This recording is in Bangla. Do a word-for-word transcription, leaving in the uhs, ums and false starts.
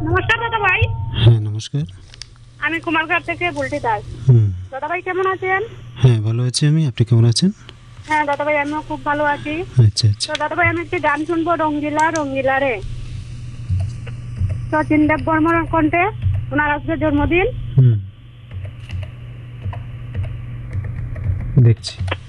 নমস্কার দাদা ভাই। হ্যাঁ নমস্কার। আমি কুমারঘাট থেকে বুলটি দাস। হুম। দাদা ভাই কেমন আছেন? হ্যাঁ ভালো আছি আমি, আপনি কেমন আছেন? হ্যাঁ দাদা ভাই আমিও খুব ভালো আছি। আচ্ছা আচ্ছা। তো দাদা ভাই আমি একটি গান শুনবো, রঙ্গিলা রঙ্গিলা রে, শচীন দেব বর্মন কণ্ঠে, ওনার আজকে জন্মদিন। হুম দেখছি।